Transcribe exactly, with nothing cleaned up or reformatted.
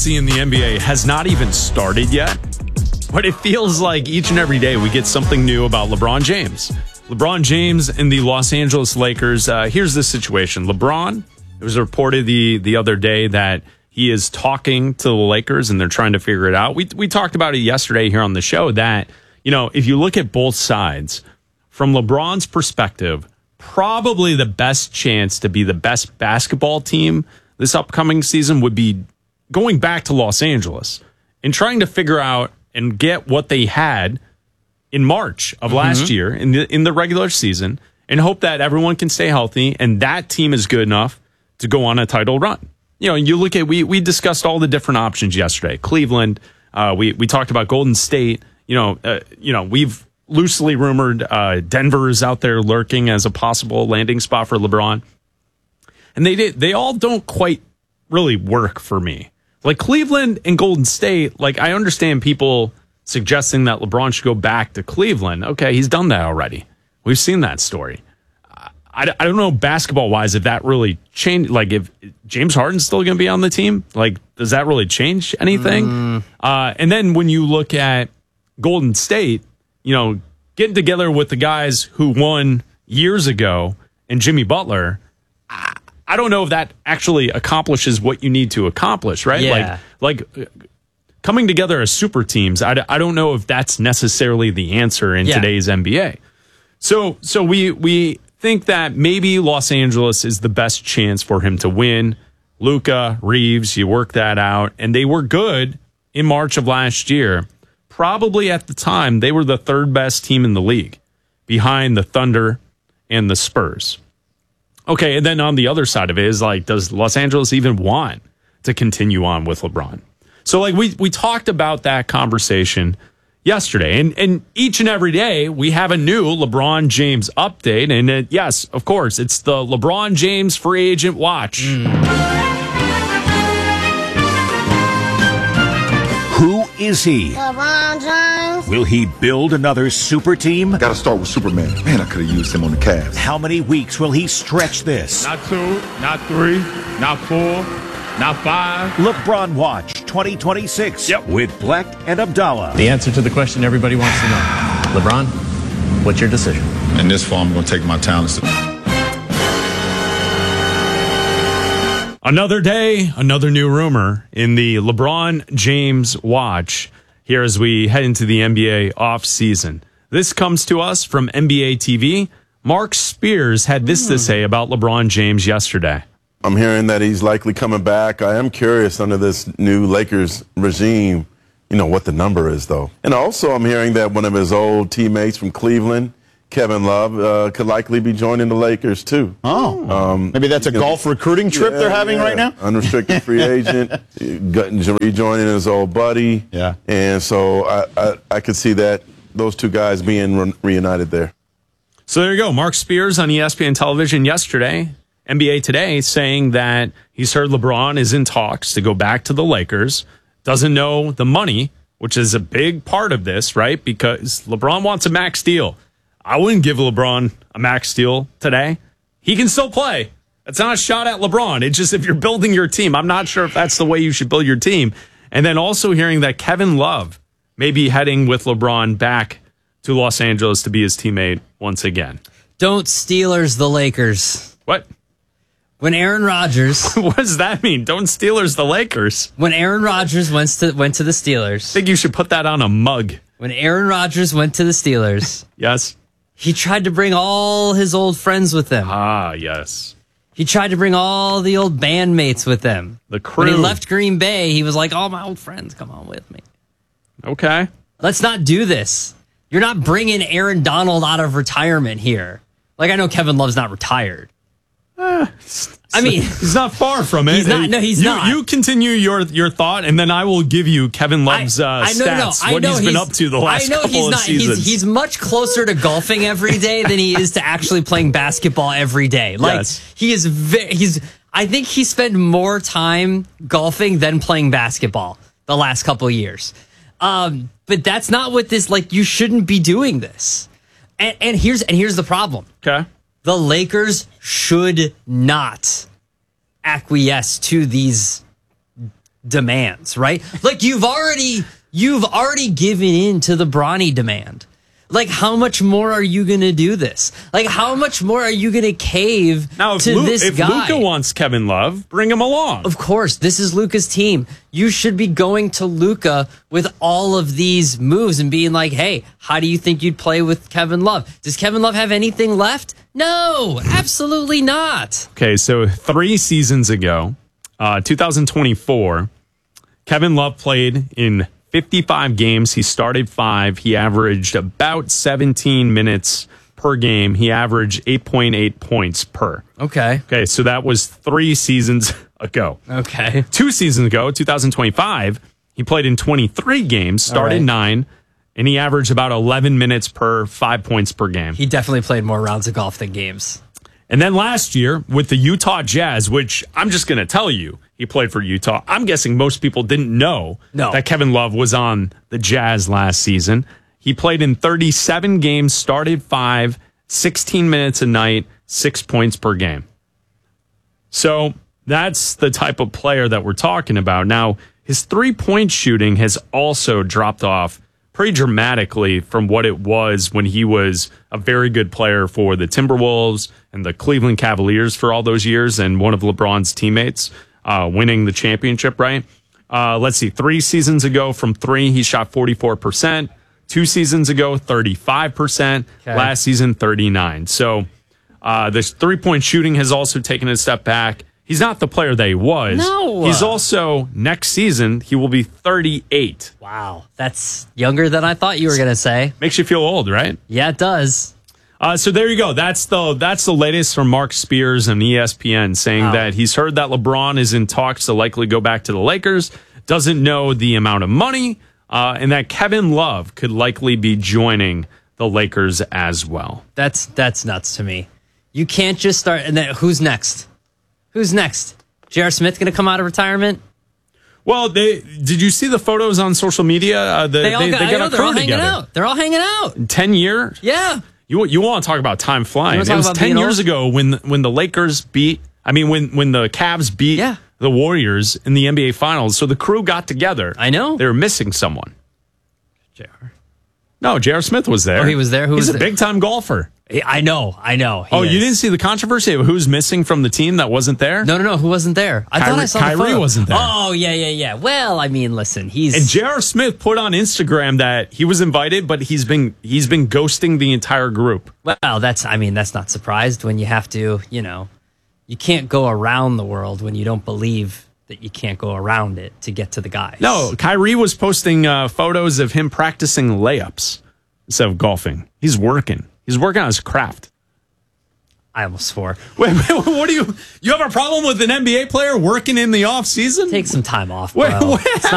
see in the N B A has not even started yet, but it feels like each and every day we get something new about LeBron James. LeBron James and the Los Angeles Lakers. Uh, here's the situation. LeBron, it was reported the, the other day that he is talking to the Lakers and they're trying to figure it out. We we talked about it yesterday here on the show that, you know, if you look at both sides, from LeBron's perspective, probably the best chance to be the best basketball team this upcoming season would be going back to Los Angeles and trying to figure out and get what they had in March of mm-hmm. last year in the in the regular season and hope that everyone can stay healthy and that team is good enough to go on a title run. You know, you look at, we we discussed all the different options yesterday. Cleveland, uh, we, we talked about Golden State. You know, uh, you know, we've loosely rumored uh, Denver is out there lurking as a possible landing spot for LeBron. And they did, they all don't quite really work for me. Like Cleveland and Golden State, like I understand people suggesting that LeBron should go back to Cleveland. Okay, he's done that already. We've seen that story. I, I don't know basketball-wise if that really changed. Like if James Harden's still going to be on the team, like does that really change anything? Mm. Uh, and then when you look at Golden State, you know, getting together with the guys who won years ago and Jimmy Butler, I, I don't know if that actually accomplishes what you need to accomplish, right? Yeah. Like, like coming together as super teams, I, I don't know if that's necessarily the answer in yeah. today's N B A. So, so we we think that maybe Los Angeles is the best chance for him to win. Luka, Reeves, you work that out, and they were good in March of last year. Probably at the time, they were the third best team in the league, behind the Thunder and the Spurs. Okay, and then on the other side of it is like, does Los Angeles even want to continue on with LeBron? So like we we talked about that conversation yesterday, and, and each and every day we have a new LeBron James update, and it, yes, of course, it's the LeBron James free agent watch. Mm. Who is he? LeBron James. Will he build another super team? Gotta start with Superman. Man, I could have used him on the Cavs. How many weeks will he stretch this? Not two, not three, not four, not five. LeBron Watch twenty twenty-six yep. with Black and Abdallah. The answer to the question everybody wants to know. LeBron, what's your decision? In this fall, I'm going to take my talents. Another day, another new rumor in the LeBron James watch here as we head into the N B A offseason. This comes to us from N B A T V. Mark Spears had this mm. to say about LeBron James yesterday. I'm hearing that he's likely coming back. I am curious under this new Lakers regime, you know, what the number is, though. And also I'm hearing that one of his old teammates from Cleveland, Kevin Love, uh, could likely be joining the Lakers, too. Oh, um, maybe that's a golf recruiting trip yeah, they're having yeah. right now? Unrestricted free agent, rejoining his old buddy. Yeah. And so I, I, I could see that, those two guys being re- reunited there. So there you go. Mark Spears on E S P N television yesterday, N B A Today, saying that he's heard LeBron is in talks to go back to the Lakers, doesn't know the money, which is a big part of this, right? Because LeBron wants a max deal. I wouldn't give LeBron a max deal today. He can still play. It's not a shot at LeBron. It's just if you're building your team, I'm not sure if that's the way you should build your team. And then also hearing that Kevin Love may be heading with LeBron back to Los Angeles to be his teammate once again. Don't Steelers the Lakers. What? When Aaron Rodgers... what does that mean? Don't Steelers the Lakers. When Aaron Rodgers went to, went to the Steelers... I think you should put that on a mug. When Aaron Rodgers went to the Steelers... yes. He tried to bring all his old friends with him. Ah, yes. He tried to bring all the old bandmates with him. The crew. When he left Green Bay, he was like, all my old friends, come on with me. Okay. Let's not do this. You're not bringing Aaron Donald out of retirement here. Like, I know Kevin Love's not retired. Uh, I mean, he's not far from it. He's not. No, he's you, not. You continue your your thought, and then I will give you Kevin Love's uh, I, I know, stats. No, no, what he's been up to the last I know couple he's of not, seasons. He's, he's much closer to golfing every day than he is to actually playing basketball every day. Like yes. he is. Very, he's. I think he spent more time golfing than playing basketball the last couple of years. Um, but that's not what this. Like, you shouldn't be doing this. And, and here's and here's the problem. Okay. The Lakers should not acquiesce to these demands, right? Like you've already you've already given in to the Bronny demand. Like, how much more are you going to do this? Like, how much more are you going to cave now, if to Lu- this if guy? Luka wants Kevin Love, bring him along. Of course, this is Luka's team. You should be going to Luka with all of these moves and being like, hey, how do you think you'd play with Kevin Love? Does Kevin Love have anything left? No, absolutely not. Okay, so three seasons ago, uh, two thousand twenty-four, Kevin Love played in fifty-five games. He started five. He averaged about seventeen minutes per game. He averaged eight point eight points per. Okay. Okay, so that was three seasons ago. Okay. Two seasons ago, two thousand twenty-five, he played in twenty-three games, started right. nine, and he averaged about eleven minutes per, five points per game. He definitely played more rounds of golf than games. And then last year with the Utah Jazz, which I'm just going to tell you, he played for Utah. I'm guessing most people didn't know no. that Kevin Love was on the Jazz last season. He played in thirty-seven games, started five, sixteen minutes a night, six points per game. So that's the type of player that we're talking about. Now, his three-point shooting has also dropped off pretty dramatically from what it was when he was a very good player for the Timberwolves and the Cleveland Cavaliers for all those years and one of LeBron's teammates uh, winning the championship, right? Uh, let's see, three seasons ago from three, he shot forty-four percent. Two seasons ago, thirty-five percent. Okay. Last season, thirty-nine. So uh, this three-point shooting has also taken a step back. He's not the player that he was. No. He's also, next season, he will be thirty-eight. Wow. That's younger than I thought you were going to say. Makes you feel old, right? Yeah, it does. Uh, so there you go. That's the that's the latest from Mark Spears and E S P N saying Wow. that he's heard that LeBron is in talks to likely go back to the Lakers, doesn't know the amount of money, uh, and that Kevin Love could likely be joining the Lakers as well. That's that's nuts to me. You can't just start and then who's next? Who's next? J R. Smith going to come out of retirement? Well, they did you see the photos on social media? Uh, the, They all they, got, they I got know, a they're all crew hanging together. out. They're all hanging out. Ten year. Yeah. You you want to talk about time flying? You wanna It talk was about ten being years old? ago when when the Lakers beat. I mean, when when the Cavs beat Yeah. the Warriors in the N B A Finals. So the crew got together. I know. They were missing someone. J R. No, J R. Smith was there. Oh, he was there? Who He's was a there? big time golfer. I know. I know. He Oh, you is. didn't see the controversy of who's missing from the team that wasn't there? No, no, no. Who wasn't there? I thought Kyrie- I saw Kyrie the photo. wasn't there. Oh, yeah, yeah, yeah. Well, I mean, listen, he's And J R. Smith put on Instagram that he was invited, but he's been he's been ghosting the entire group. well. That's. I mean, that's not surprised when you have to. You know, you can't go around the world when you don't believe that you can't go around it to get to the guys. No, Kyrie was posting uh, photos of him practicing layups instead of golfing. He's working. He's working on his craft. I almost swore. Wait, wait, what do you? You have a problem with an N B A player working in the off season? Take some time off, bro. Wait, wait. It's not